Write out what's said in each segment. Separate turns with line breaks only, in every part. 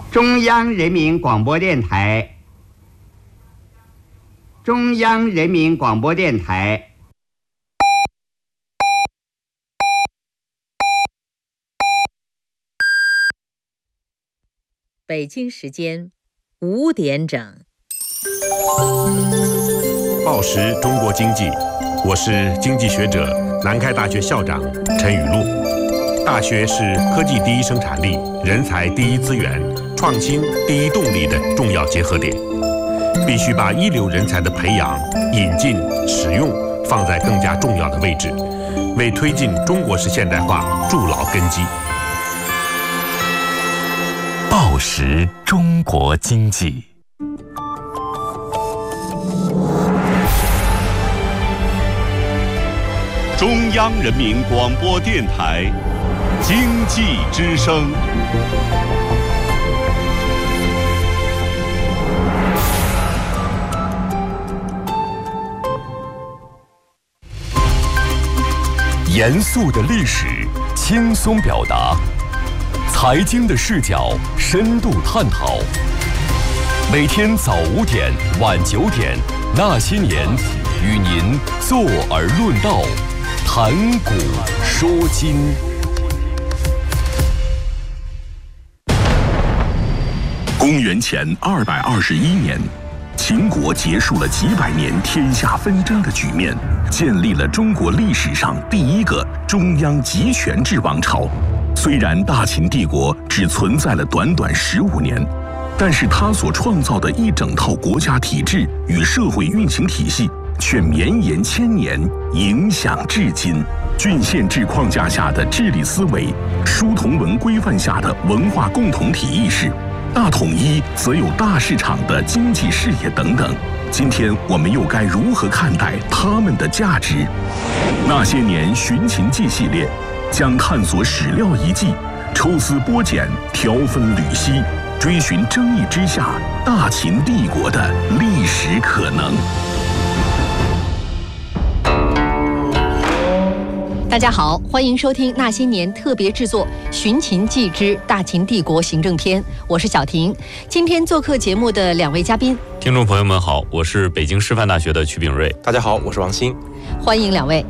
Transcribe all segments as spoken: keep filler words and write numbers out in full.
中央人民广播电台，中央人民广播电台。
北京时间五点整。
报时中国经济，我是经济学者、南开大学校长陈雨露。大学是科技第一生产力、人才第一资源、创新第一动力的重要结合点，必须把一流人才的培养、引进、使用放在更加重要的位置，为推进中国式现代化筑牢根基。
报时中国经济。
中央人民广播电台经济之声。
严肃的历史，轻松表达；财经的视角，深度探讨。每天早五点、晚九点，那些年，与您坐而论道，谈古说今。
公元前二百二十一年，秦国结束了几百年天下纷争的局面，建立了中国历史上第一个中央集权制王朝。虽然大秦帝国只存在了短短十五年，但是它所创造的一整套国家体制与社会运行体系却绵延千年，影响至今。郡县制框架下的治理思维，书同文规范下的文化共同体意识，大统一则有大市场的经济视野等等。今天我们又该如何看待它们的价值？那些年寻秦记系列将探索史料遗迹，抽丝剥茧，挑分缕析，追寻争议之下大秦帝国的历史可能。
大家好，欢迎收听那些年特别制作《寻秦记之大秦帝国行政篇》，我是小婷。今天做客节目的两位嘉宾，
听众朋友们好，我是北京师范大学的曲炳瑞。
大家好，我是王鑫。
欢迎两位。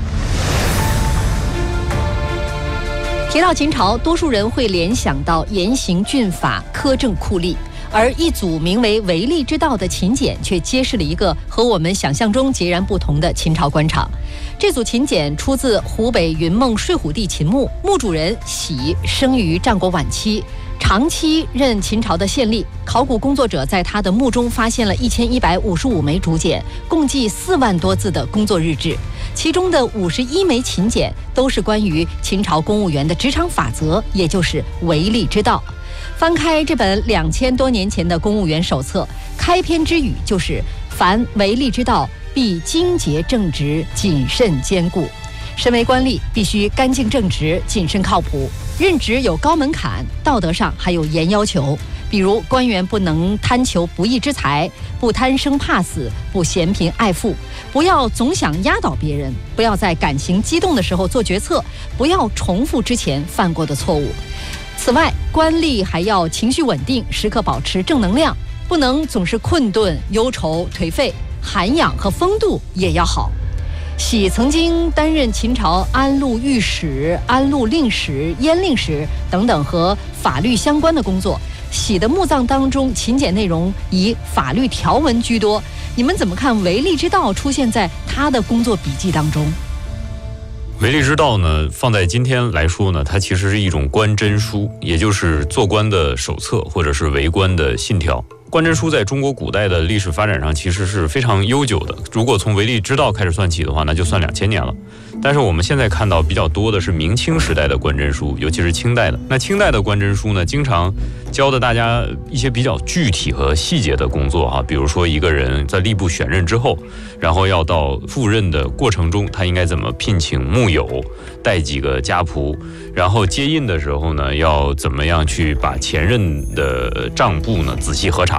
提到秦朝，多数人会联想到严刑峻法、苛政酷吏，而一组名为《惟利之道》的秦简却揭示了一个和我们想象中截然不同的秦朝官场。这组秦简出自湖北云梦睡虎地秦墓，墓主人喜生于战国晚期，长期任秦朝的县吏。考古工作者在他的墓中发现了一千一百五十五枚竹简，共计四万多字的工作日志，其中的五十一枚秦简都是关于秦朝公务员的职场法则，也就是惟利之道。翻开这本两千多年前的公务员手册，开篇之语就是“凡惟利之道，必精洁正直，谨慎坚固。身为官吏，必须干净正直，谨慎靠谱。任职有高门槛，道德上还有严要求。比如官员不能贪求不义之财，不贪生怕死，不嫌贫爱富，不要总想压倒别人，不要在感情激动的时候做决策，不要重复之前犯过的错误。此外，官吏还要情绪稳定，时刻保持正能量，不能总是困顿、忧愁、颓废，涵养和风度也要好。喜曾经担任秦朝安陆御史、安陆令史、阉令史等等和法律相关的工作。喜的墓葬当中，秦简内容以法律条文居多。你们怎么看惟利之道出现在他的工作笔记当中？
惟利之道呢，放在今天来说呢，它其实是一种官箴书，也就是做官的手册或者是为官的信条。官箴书在中国古代的历史发展上其实是非常悠久的，如果从惟利之道开始算起的话，那就算两千年了。但是我们现在看到比较多的是明清时代的官箴书，尤其是清代的。那清代的官箴书呢，经常教的大家一些比较具体和细节的工作哈，比如说一个人在吏部选任之后，然后要到赴任的过程中，他应该怎么聘请幕友，带几个家仆，然后接印的时候呢，要怎么样去把前任的账簿呢仔细核查。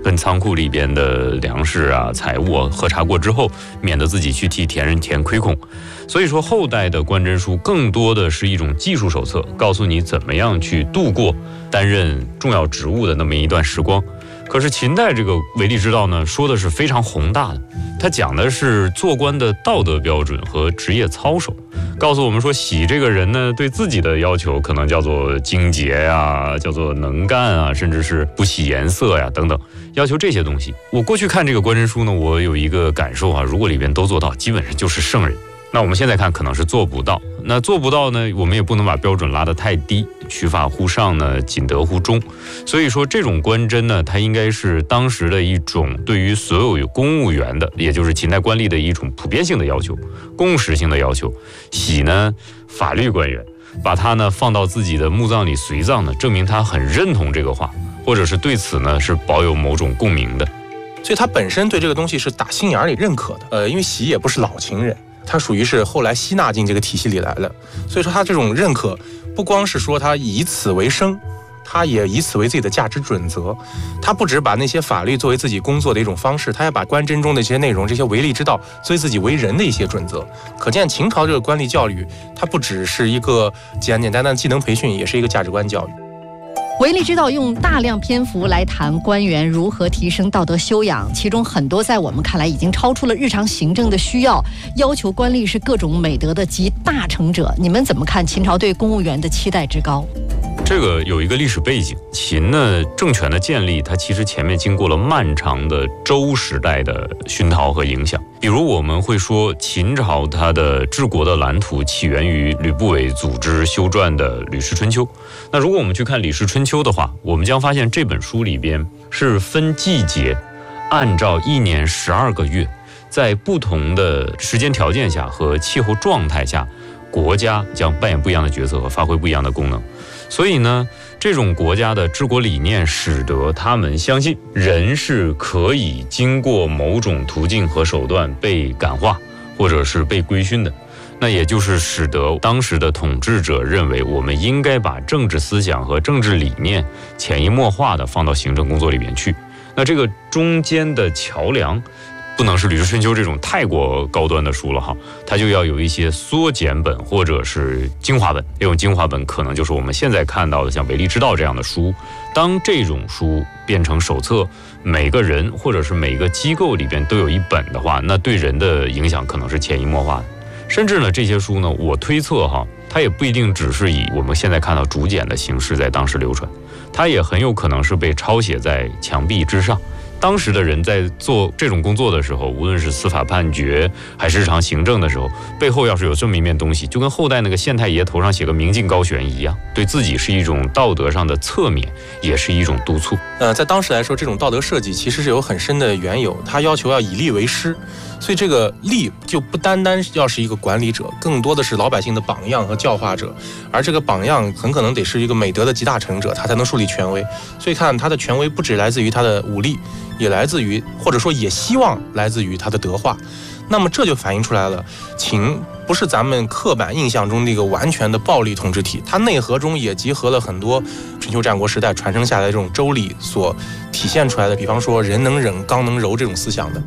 跟仓库里边的粮食啊、财物啊核查过之后，免得自己去替田人填亏空。所以说，后代的官箴书更多的是一种技术手册，告诉你怎么样去度过担任重要职务的那么一段时光。可是秦代这个为吏之道呢，说的是非常宏大的，它讲的是做官的道德标准和职业操守，告诉我们说，喜这个人呢，对自己的要求可能叫做精洁呀，叫做能干啊，甚至是不喜颜色呀等等，要求这些东西。我过去看这个官箴书呢，我有一个感受啊，如果里边都做到，基本上就是圣人。那我们现在看可能是做不到，那做不到呢，我们也不能把标准拉得太低，取法乎上呢，仅得乎中。所以说这种官箴呢，它应该是当时的一种对于所有有公务员的，也就是秦代官吏的一种普遍性的要求，共识性的要求。喜呢，法律官员把它呢放到自己的墓葬里随葬呢，证明他很认同这个话，或者是对此呢是保有某种共鸣的。
所以他本身对这个东西是打心眼里认可的。呃，因为喜也不是老秦人，他属于是后来吸纳进这个体系里来了，所以说他这种认可不光是说他以此为生，他也以此为自己的价值准则。他不只把那些法律作为自己工作的一种方式，他也把官箴中的这些内容，这些为吏之道作为自己为人的一些准则。可见秦朝这个官吏教育，它不只是一个简简单单的技能培训，也是一个价值观教育。
为吏之道用大量篇幅来谈官员如何提升道德修养，其中很多在我们看来已经超出了日常行政的需要，要求官吏是各种美德的集大成者。你们怎么看秦朝对公务员的期待之高？
这个有一个历史背景，秦呢政权的建立，它其实前面经过了漫长的周时代的熏陶和影响。比如我们会说，秦朝它的治国的蓝图起源于吕不韦组织修撰的《吕氏春秋》。那如果我们去看《吕氏春秋》的话，我们将发现这本书里边是分季节，按照一年十二个月，在不同的时间条件下和气候状态下，国家将扮演不一样的角色和发挥不一样的功能。所以呢，这种国家的治国理念使得他们相信人是可以经过某种途径和手段被感化，或者是被规训的。那也就是使得当时的统治者认为，我们应该把政治思想和政治理念潜移默化的放到行政工作里面去。那这个中间的桥梁，不能是《吕氏春秋》这种太过高端的书了哈，它就要有一些缩减本或者是精华本。这种精华本可能就是我们现在看到的像《为吏之道》这样的书。当这种书变成手册，每个人或者是每个机构里边都有一本的话，那对人的影响可能是潜移默化的。甚至呢，这些书呢，我推测哈，它也不一定只是以我们现在看到竹简的形式在当时流传，它也很有可能是被抄写在墙壁之上。当时的人在做这种工作的时候，无论是司法判决还是日常行政的时候，背后要是有这么一面东西，就跟后代那个县太爷头上写个明镜高悬一样，对自己是一种道德上的侧面，也是一种督促。
呃，在当时来说，这种道德设计其实是有很深的缘由，它要求要以吏为师，所以这个吏就不单单要是一个管理者，更多的是老百姓的榜样和教化者，而这个榜样很可能得是一个美德的集大成者，他才能树立权威。所以看他的权威不只来自于他的武力，也来自于，或者说也希望来自于他的德化。那么这就反映出来了，秦不是咱们刻板印象中那个完全的暴力统治体，它内核中也集合了很多春秋战国时代传承下来的这种周礼所体现出来的，比方说人能忍，刚能柔这种思想的。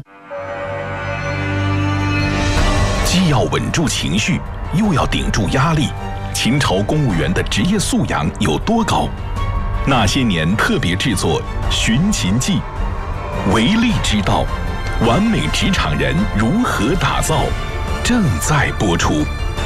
既要稳住情绪，又要顶住压力，秦朝公务员的职业素养有多高？那些年特别制作《寻秦记》，为吏之道，完美职场人如何打造，正在播出。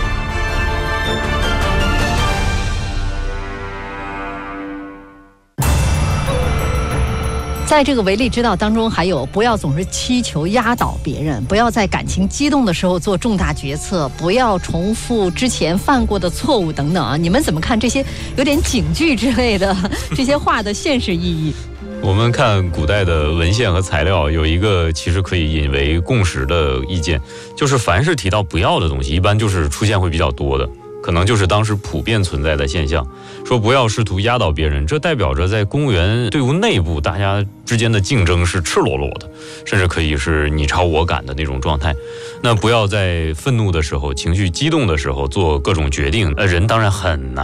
在这个为吏之道当中，还有不要总是祈求压倒别人，不要在感情激动的时候做重大决策，不要重复之前犯过的错误等等啊！你们怎么看这些有点警句之类的这些话的现实意义？
我们看古代的文献和材料，有一个其实可以引为共识的意见，就是凡是提到不要的东西，一般就是出现会比较多的，可能就是当时普遍存在的现象。说不要试图压倒别人，这代表着在公务员队伍内部大家之间的竞争是赤裸裸的，甚至可以是你超我赶的那种状态。那不要在愤怒的时候、情绪激动的时候做各种决定，呃，人当然很难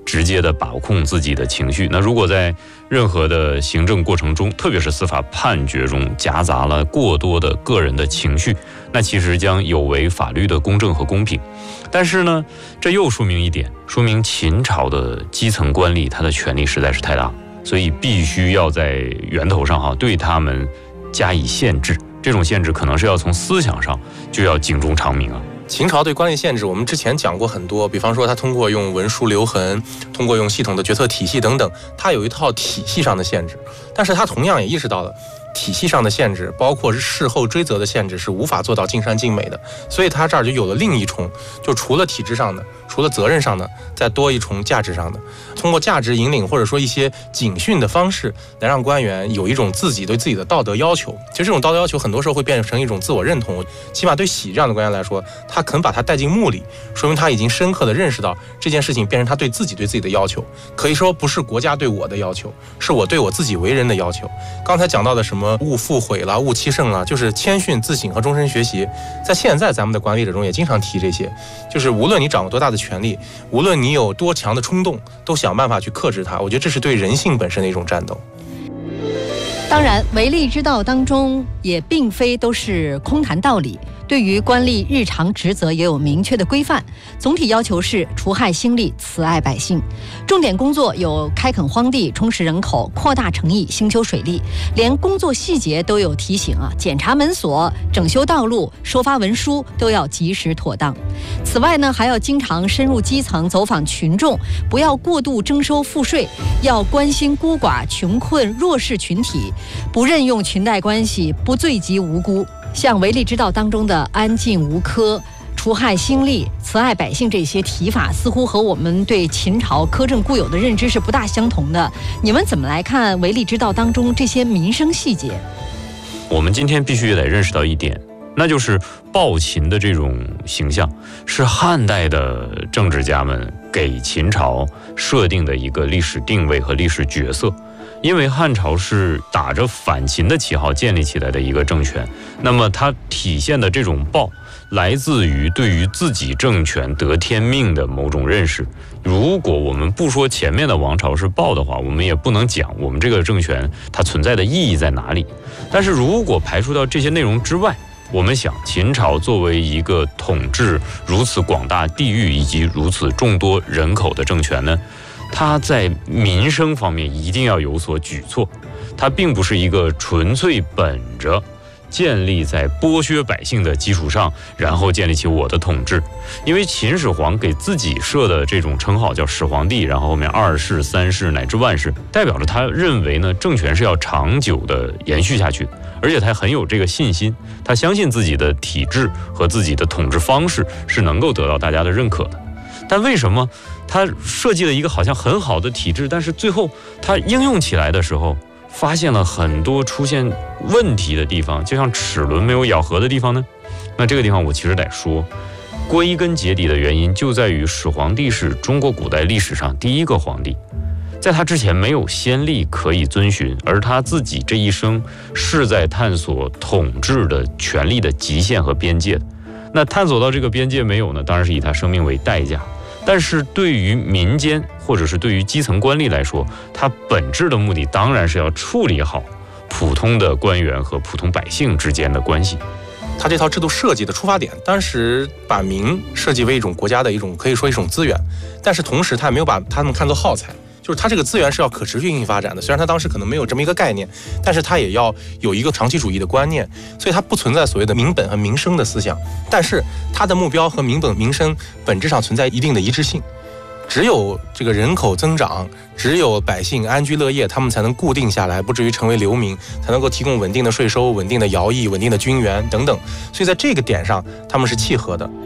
直接的把控自己的情绪。那如果在任何的行政过程中，特别是司法判决中夹杂了过多的个人的情绪，那其实将有违法律的公正和公平。但是呢，这又说明一点，说明秦朝的基层官吏他的权力实在是太大，所以必须要在源头上哈对他们加以限制。这种限制可能是要从思想上就要警钟长鸣啊。
秦朝对官吏限制，我们之前讲过很多，比方说他通过用文书留痕，通过用系统的决策体系等等，他有一套体系上的限制。但是他同样也意识到了体系上的限制，包括是事后追责的限制，是无法做到尽善尽美的。所以他这儿就有了另一重，就除了体制上的，除了责任上的，再多一重价值上的。通过价值引领或者说一些警训的方式，来让官员有一种自己对自己的道德要求。其实这种道德要求很多时候会变成一种自我认同。起码对喜这样的官员来说，他肯把他带进墓里，说明他已经深刻地认识到这件事情变成他对自己对自己的要求。可以说不是国家对我的要求，是我对我自己为人的要求。刚才讲到的什么勿复悔了、勿欺胜了，就是谦逊、自省和终身学习。在现在咱们的管理者中也经常提这些，就是无论你掌握多大的权力，无论你有多强的冲动，都想办法去克制它。我觉得这是对人性本身的一种战斗。
当然，为吏之道当中也并非都是空谈道理，对于官吏日常职责也有明确的规范。总体要求是除害兴利、慈爱百姓。重点工作有开垦荒地、充实人口、扩大城邑、兴修水利，连工作细节都有提醒啊，检查门锁、整修道路、收发文书都要及时妥当。此外呢，还要经常深入基层，走访群众，不要过度征收赋税，要关心孤寡、穷困、弱势群体，不任用裙带关系，不罪及无辜。像为吏之道当中的安静无苛、除害兴利、慈爱百姓这些提法，似乎和我们对秦朝苛政固有的认知是不大相同的。你们怎么来看为吏之道当中这些民生细节？
我们今天必须得认识到一点，那就是暴秦的这种形象是汉代的政治家们给秦朝设定的一个历史定位和历史角色。因为汉朝是打着反秦的旗号建立起来的一个政权，那么它体现的这种暴，来自于对于自己政权得天命的某种认识。如果我们不说前面的王朝是暴的话，我们也不能讲我们这个政权它存在的意义在哪里。但是如果排除到这些内容之外，我们想秦朝作为一个统治如此广大地域以及如此众多人口的政权呢，它在民生方面一定要有所举措，它并不是一个纯粹本着建立在剥削百姓的基础上，然后建立起我的统治。因为秦始皇给自己设的这种称号叫始皇帝，然后后面二世、三世乃至万世，代表着他认为呢，政权是要长久的延续下去的，而且他很有这个信心，他相信自己的体制和自己的统治方式是能够得到大家的认可的。但为什么他设计了一个好像很好的体制，但是最后他应用起来的时候，发现了很多出现问题的地方，就像齿轮没有咬合的地方呢？那这个地方我其实得说，归根结底的原因就在于始皇帝是中国古代历史上第一个皇帝，在他之前没有先例可以遵循，而他自己这一生是在探索统治的权力的极限和边界的。那探索到这个边界没有呢，当然是以他生命为代价。但是对于民间或者是对于基层官吏来说，他本质的目的当然是要处理好普通的官员和普通百姓之间的关系。
他这套制度设计的出发点，当时把民设计为一种国家的一种可以说一种资源，但是同时他也没有把他们看作耗材，就是他这个资源是要可持续性发展的。虽然他当时可能没有这么一个概念，但是他也要有一个长期主义的观念，所以他不存在所谓的民本和民生的思想，但是他的目标和民本民生本质上存在一定的一致性。只有这个人口增长，只有百姓安居乐业，他们才能固定下来，不至于成为流民，才能够提供稳定的税收、稳定的徭役、稳定的军援等等。所以在这个点上，他们是契合的。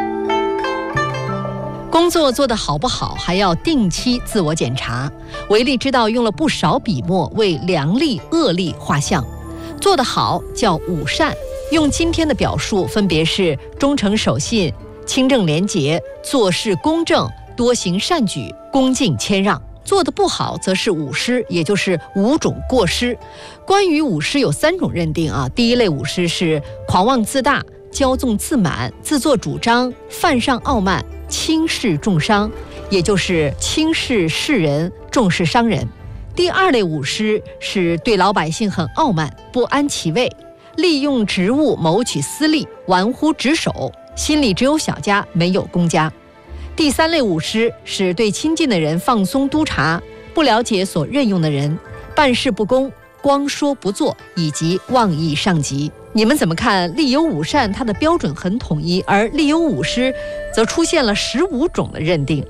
工作做得好不好，还要定期自我检查。为吏之道用了不少笔墨为良吏、恶吏画像。做得好叫五善，用今天的表述分别是忠诚守信、清正廉洁、做事公正、多行善举、恭敬谦让。做得不好则是五失，也就是五种过失。关于五失有三种认定啊。第一类五失是狂妄自大、骄纵自满、自作主张、犯上傲慢、轻视重伤。 也就是轻视士人，重视商人。第二类武士是对老百姓很傲慢，不安其位，利用职务谋取私利，玩忽职守，心里只有小家，没有公家。第三类武士是对亲近的人放松督察，不了解所任用的人，办事不公，光说不做，以及妄议上级。你们怎么看立有五善？它的标准很统一，而立有五师则出现了十五种的认定。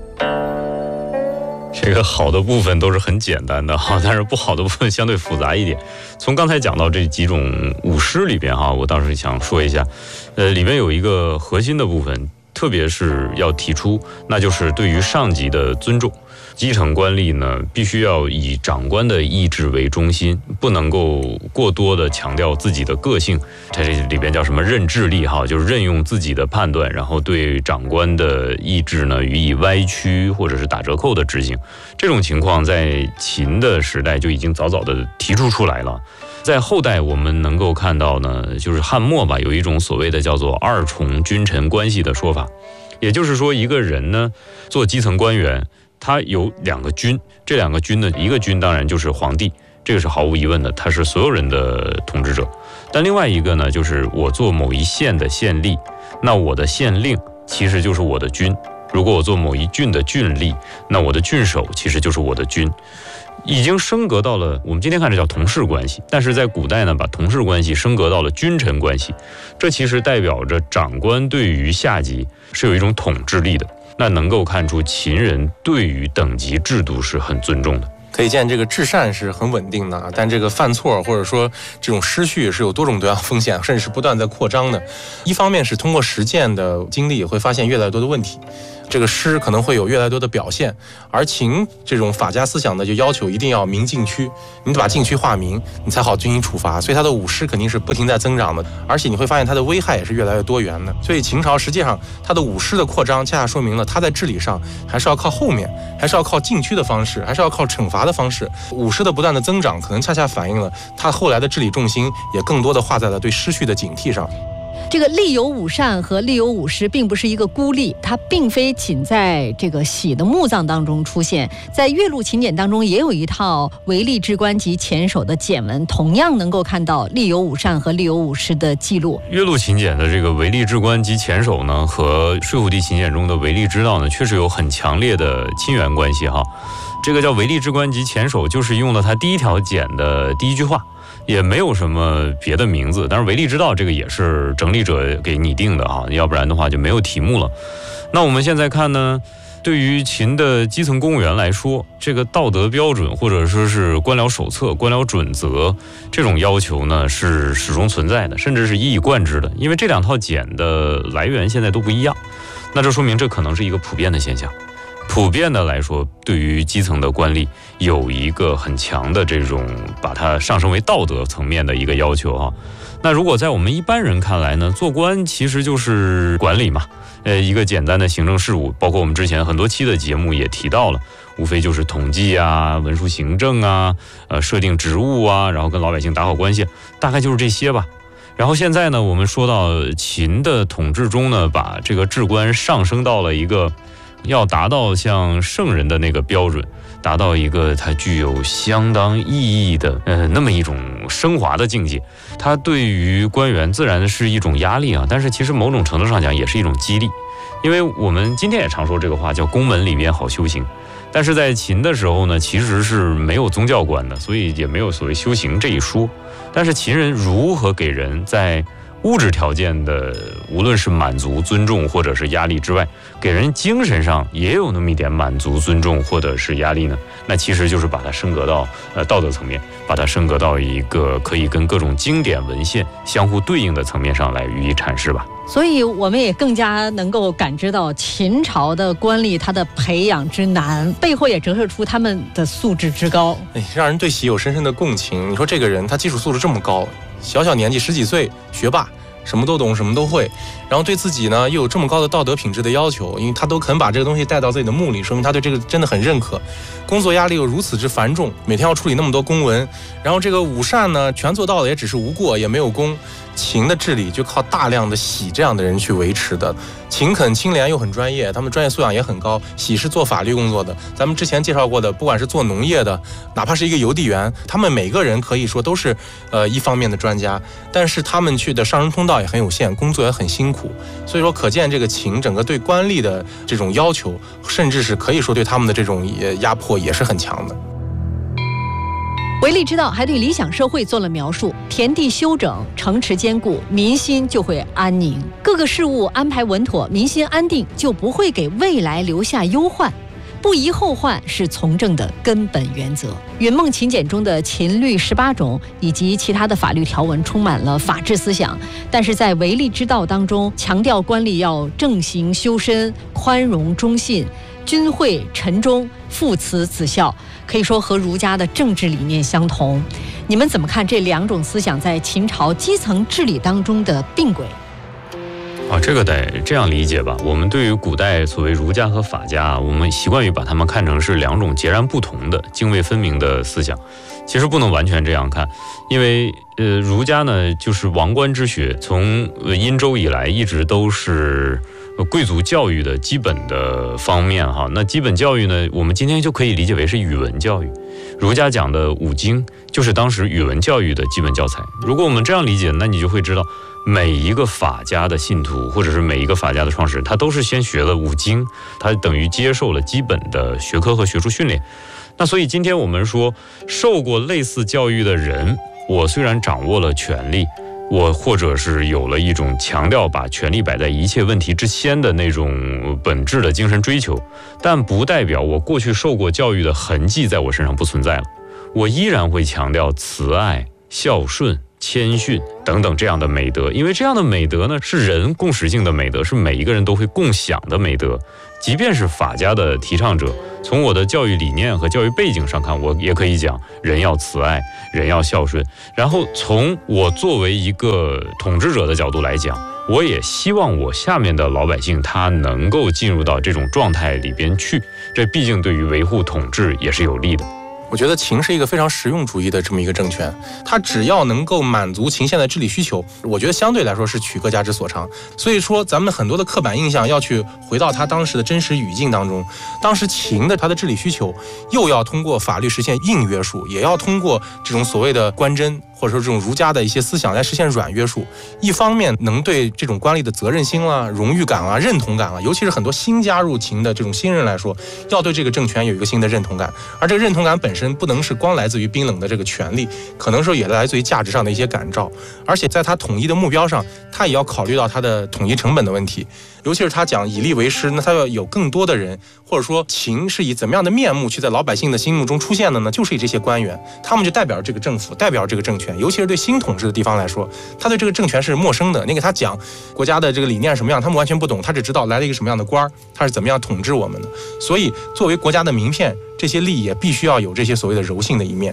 这个好的部分都是很简单的哈，但是不好的部分相对复杂一点。从刚才讲到这几种武师里边哈，我倒是想说一下，呃，里面有一个核心的部分，特别是要提出，那就是对于上级的尊重。基层官吏呢，必须要以长官的意志为中心，不能够过多的强调自己的个性。它这里边叫什么任智力哈，就是任用自己的判断，然后对长官的意志呢予以歪曲或者是打折扣的执行。这种情况在秦的时代就已经早早的提出出来了。在后代我们能够看到呢，就是汉末吧，有一种所谓的叫做二重君臣关系的说法，也就是说一个人呢做基层官员，他有两个君，这两个君呢，一个君当然就是皇帝，这个是毫无疑问的，他是所有人的统治者。但另外一个呢，就是我做某一县的县吏，那我的县令其实就是我的君。如果我做某一郡的郡吏，那我的郡守其实就是我的君。已经升格到了我们今天看这叫同事关系，但是在古代呢，把同事关系升格到了君臣关系，这其实代表着长官对于下级是有一种统治力的。那能够看出秦人对于等级制度是很尊重的。
可以见这个至善是很稳定的，但这个犯错或者说这种失序是有多种多样风险，甚至是不断在扩张的。一方面是通过实践的经历会发现越来越多的问题，这个诗可能会有越来越多的表现，而秦这种法家思想呢，就要求一定要明禁区，你得把禁区划明，你才好进行处罚。所以它的武师肯定是不停在增长的，而且你会发现它的危害也是越来越多元的。所以秦朝实际上它的武师的扩张，恰恰说明了它在治理上还是要靠后面，还是要靠禁区的方式，还是要靠惩罚的方式。武师的不断的增长，可能恰恰反映了它后来的治理重心也更多的画在了对失序的警惕上。
这个立有五善和立有五师并不是一个孤立，它并非仅在这个喜的墓葬当中出现，在岳麓秦简当中也有一套为吏之官及前手的简文，同样能够看到立有五善和立有五师的记录。
岳麓秦简的这个为吏之官及前手呢，和睡虎地秦简中的为吏之道呢，确实有很强烈的亲缘关系哈。这个叫为吏之官及前手，就是用了他第一条简的第一句话，也没有什么别的名字。当然为吏之道这个也是整理者给拟定的啊，要不然的话就没有题目了。那我们现在看呢，对于秦的基层公务员来说，这个道德标准或者说是官僚手册、官僚准则这种要求呢，是始终存在的，甚至是一以贯之的。因为这两套简的来源现在都不一样，那这说明这可能是一个普遍的现象。普遍的来说，对于基层的官吏有一个很强的这种把它上升为道德层面的一个要求啊。那如果在我们一般人看来呢，做官其实就是管理嘛，呃，一个简单的行政事务，包括我们之前很多期的节目也提到了，无非就是统计啊、文书行政啊、呃设定职务啊，然后跟老百姓打好关系，大概就是这些吧。然后现在呢，我们说到秦的统治中呢，把这个治官上升到了一个要达到像圣人的那个标准，达到一个它具有相当意义的呃那么一种升华的境界。它对于官员自然是一种压力啊，但是其实某种程度上讲也是一种激励。因为我们今天也常说这个话叫宫门里面好修行，但是在秦的时候呢，其实是没有宗教观的，所以也没有所谓修行这一说。但是秦人如何给人在物质条件的无论是满足、尊重或者是压力之外，给人精神上也有那么一点满足、尊重或者是压力呢？那其实就是把它升格到呃道德层面，把它升格到一个可以跟各种经典文献相互对应的层面上来予以阐释吧。
所以我们也更加能够感知到秦朝的官吏他的培养之难，背后也折射出他们的素质之高，
哎，让人对喜有深深的共情。你说这个人他基础素质这么高，小小年纪十几岁，学霸，什么都懂，什么都会，然后对自己呢又有这么高的道德品质的要求，因为他都肯把这个东西带到自己的墓里，说明他对这个真的很认可。工作压力又如此之繁重，每天要处理那么多公文，然后这个五善呢全做到了，也只是无过，也没有功。 秦的治理就靠大量的喜这样的人去维持的。秦肯清廉又很专业，他们专业素养也很高。喜是做法律工作的，咱们之前介绍过的，不管是做农业的，哪怕是一个邮递员，他们每个人可以说都是呃一方面的专家，但是他们去的上升通道也很有限，工作也很辛苦。所以说，可见这个秦整个对官吏的这种要求，甚至是可以说对他们的这种压迫也是很强的。
维利之道还对理想社会做了描述：田地修整，城池坚固，民心就会安宁；各个事务安排稳妥，民心安定，就不会给未来留下忧患。不宜后患是从政的根本原则。云梦秦简中的秦律十八种以及其他的法律条文充满了法治思想，但是在维利之道当中，强调官吏要正行修身、宽容忠信、君惠臣忠、父慈子孝，可以说和儒家的政治理念相同。你们怎么看这两种思想在秦朝基层治理当中的并轨？
啊，这个得这样理解吧。我们对于古代所谓儒家和法家，我们习惯于把它们看成是两种截然不同的、泾渭分明的思想。其实不能完全这样看，因为呃，儒家呢就是王官之学，从殷周以来一直都是贵族教育的基本的方面哈。那基本教育呢，我们今天就可以理解为是语文教育。儒家讲的五经就是当时语文教育的基本教材。如果我们这样理解，那你就会知道，每一个法家的信徒，或者是每一个法家的创始人，他都是先学了五经，他等于接受了基本的学科和学术训练。那所以今天我们说，受过类似教育的人，我虽然掌握了权力，我或者是有了一种强调把权力摆在一切问题之先的那种本质的精神追求，但不代表我过去受过教育的痕迹在我身上不存在了。我依然会强调慈爱、孝顺、谦逊等等这样的美德，因为这样的美德呢，是人共识性的美德，是每一个人都会共享的美德。即便是法家的提倡者，从我的教育理念和教育背景上看，我也可以讲人要慈爱，人要孝顺。然后从我作为一个统治者的角度来讲，我也希望我下面的老百姓他能够进入到这种状态里边去，这毕竟对于维护统治也是有利的。
我觉得秦是一个非常实用主义的这么一个政权，它只要能够满足秦现在治理需求，我觉得相对来说是取各家之所长。所以说咱们很多的刻板印象要去回到它当时的真实语境当中。当时秦的它的治理需求又要通过法律实现硬约束，也要通过这种所谓的官箴或者说这种儒家的一些思想来实现软约束。一方面能对这种官吏的责任心啦、荣誉感啊、认同感啊，尤其是很多新加入秦的这种新人来说，要对这个政权有一个新的认同感。而这个认同感本身不能是光来自于冰冷的这个权力，可能说也来自于价值上的一些感召。而且在他统一的目标上，他也要考虑到他的统一成本的问题。尤其是他讲以吏为师，那他要有更多的人，或者说秦是以怎么样的面目去在老百姓的心目中出现的呢？就是以这些官员，他们就代表这个政府，代表这个政权。尤其是对新统治的地方来说，他对这个政权是陌生的。你给他讲国家的这个理念什么样，他们完全不懂，他只知道来了一个什么样的官，他是怎么样统治我们的。所以作为国家的名片，这些吏也必须要有这些所谓的柔性的一面。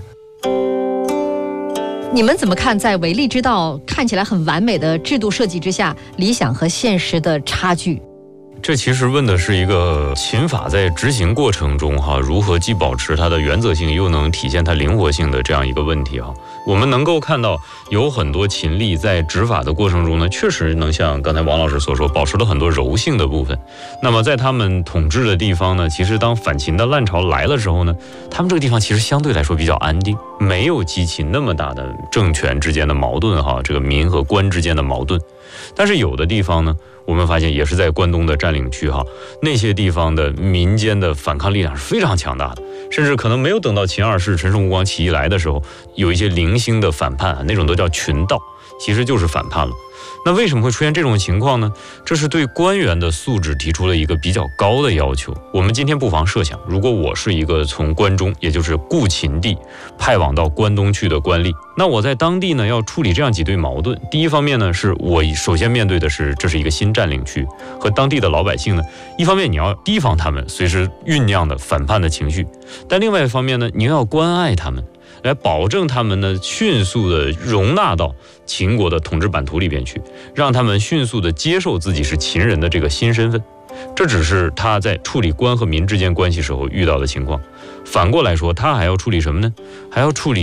你们怎么看在维利之道看起来很完美的制度设计之下，理想和现实的差距？
这其实问的是一个秦法在执行过程中哈，如何既保持它的原则性，又能体现它灵活性的这样一个问题哈。我们能够看到有很多秦吏在执法的过程中呢，确实能像刚才王老师所说，保持了很多柔性的部分。那么在他们统治的地方呢，其实当反秦的烂潮来的时候呢，他们这个地方其实相对来说比较安定，没有激起那么大的政权之间的矛盾哈，这个民和官之间的矛盾。但是有的地方呢，我们发现也是在关东的占领区哈，那些地方的民间的反抗力量是非常强大的，甚至可能没有等到秦二世陈胜吴广起义来的时候，有一些零星的反叛啊，那种都叫群盗，其实就是反叛了。那为什么会出现这种情况呢？这是对官员的素质提出了一个比较高的要求。我们今天不妨设想，如果我是一个从关中，也就是故秦地派往到关东去的官吏，那我在当地呢要处理这样几对矛盾。第一方面呢，是我首先面对的是这是一个新占领区，和当地的老百姓呢，一方面你要提防他们随时酝酿的反叛的情绪，但另外一方面呢，你又要关爱他们，来保证他们呢迅速的容纳到秦国的统治版图里边去，让他们迅速的接受自己是秦人的这个新身份。这只是他在处理官和民之间关系时候遇到的情况。反过来说，他还要处理什么呢？还要处理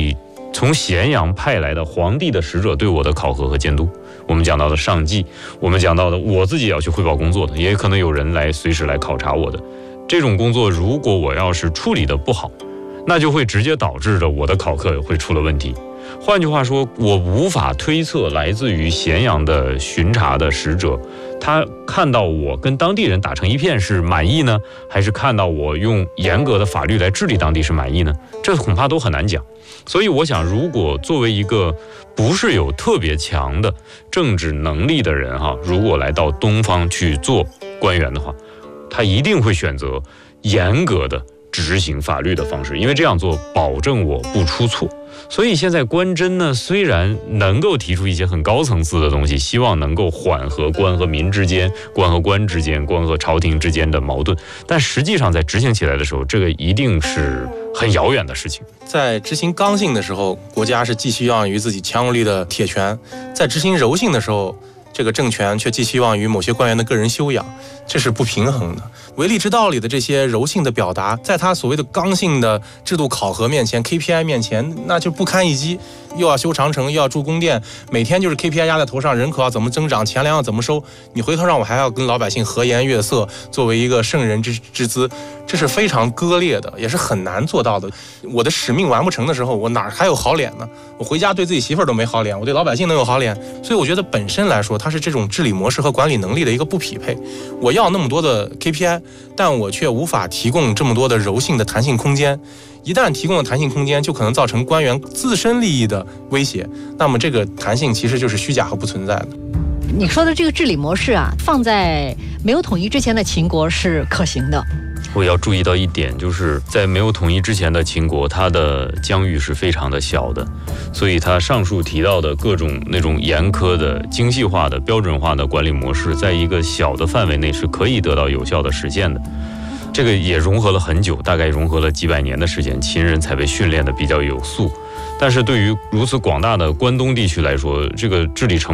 从咸阳派来的皇帝的使者对我的考核和监督，我们讲到的上计，我们讲到的我自己也要去汇报工作的，也可能有人来随时来考察我的。这种工作如果我要是处理的不好，那就会直接导致着我的考核会出了问题。换句话说，我无法推测来自于咸阳的巡查的使者，他看到我跟当地人打成一片是满意呢，还是看到我用严格的法律来治理当地是满意呢？这恐怕都很难讲。所以我想，如果作为一个不是有特别强的政治能力的人哈，如果来到东方去做官员的话，他一定会选择严格的执行法律的方式，因为这样做保证我不出错。所以现在官箴呢，虽然能够提出一些很高层次的东西，希望能够缓和官和民之间、官和官之间、官和朝廷之间的矛盾，但实际上在执行起来的时候，这个一定是很遥远的事情。
在执行刚性的时候，国家是寄希望于自己强有力的铁拳；在执行柔性的时候，这个政权却寄希望于某些官员的个人修养，这是不平衡的。唯利之道里的这些柔性的表达，在他所谓的刚性的制度考核面前 K P I 面前，那就不堪一击。又要修长城，又要筑宫殿，每天就是 K P I 压在头上，人口要怎么增长，钱粮要怎么收，你回头让我还要跟老百姓和颜悦色，作为一个圣人之之姿，这是非常割裂的，也是很难做到的。我的使命完不成的时候，我哪还有好脸呢？我回家对自己媳妇儿都没好脸，我对老百姓能有好脸？所以我觉得本身来说，它是这种治理模式和管理能力的一个不匹配。我要那么多的 K P I， 但我却无法提供这么多的柔性的弹性空间。一旦提供了弹性空间，就可能造成官员自身利益的威胁，那么这个弹性其实就是虚假和不存在的。
你说的这个治理模式啊，放在没有统一之前的秦国是可行的。
我要注意到一点，就是在没有统一之前的秦国，它的疆域是非常的小的，所以它上述提到的各种那种严苛的、精细化的、标准化的管理模式，在一个小的范围内是可以得到有效的实现的。这个也融合了很久，大概融合了几百年的时间，秦人才被训练的比较有素。但是对于如此广大的关东地区来说，这个治理成